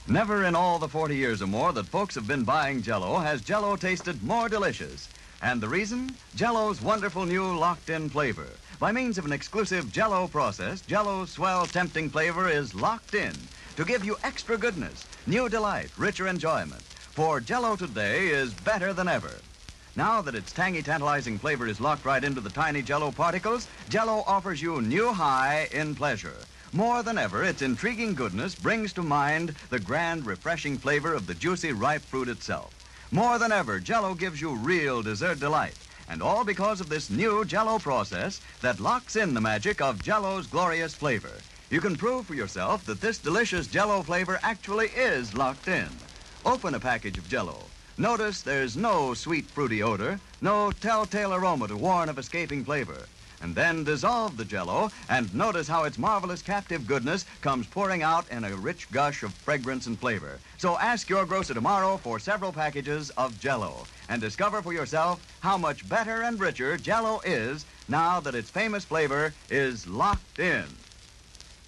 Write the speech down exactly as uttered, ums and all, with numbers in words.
Never in all the forty years or more that folks have been buying Jell-O has Jell-O tasted more delicious. And the reason? Jell-O's wonderful new locked-in flavor. By means of an exclusive Jell-O process, Jell-O's swell, tempting flavor is locked in to give you extra goodness, new delight, richer enjoyment. For Jell-O today is better than ever. Now that its tangy, tantalizing flavor is locked right into the tiny Jell-O particles, Jell-O offers you new high in pleasure. More than ever, its intriguing goodness brings to mind the grand, refreshing flavor of the juicy, ripe fruit itself. More than ever, Jell-O gives you real dessert delight. And all because of this new Jell-O process that locks in the magic of Jell-O's glorious flavor. You can prove for yourself that this delicious Jell-O flavor actually is locked in. Open a package of Jell-O. Notice there's no sweet, fruity odor, no telltale aroma to warn of escaping flavor. And then dissolve the Jell-O and notice how its marvelous captive goodness comes pouring out in a rich gush of fragrance and flavor. So ask your grocer tomorrow for several packages of Jell-O and discover for yourself how much better and richer Jell-O is now that its famous flavor is locked in.